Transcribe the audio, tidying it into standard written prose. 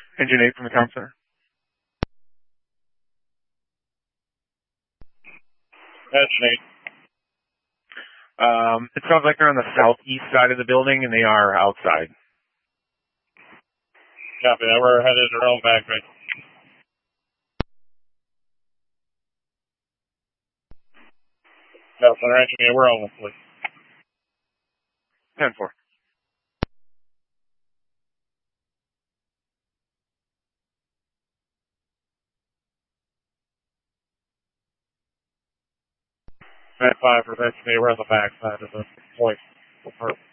Engine 8 from the comm center. Engine 8. It sounds like they're on the southeast side of the building, and they are outside. Copy that. We're headed to our own back right. No, Center Engine 8, we're on, please. 10-4. At 5 for Engine 8, we're on the back side of the point.